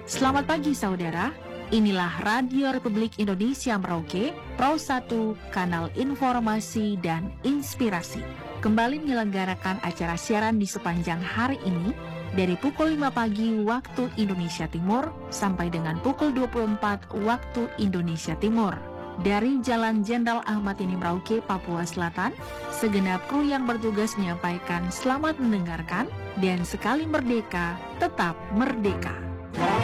Selamat pagi saudara, inilah Radio Republik Indonesia Merauke, Pro 1, Kanal Informasi dan Inspirasi. Kembali menyelenggarakan acara siaran di sepanjang hari ini, dari pukul 5 pagi waktu Indonesia Timur, sampai dengan pukul 24 waktu Indonesia Timur. Dari Jalan Jenderal Ahmad Yani Merauke, Papua Selatan, segenap kru yang bertugas menyampaikan selamat mendengarkan, dan sekali merdeka, tetap merdeka.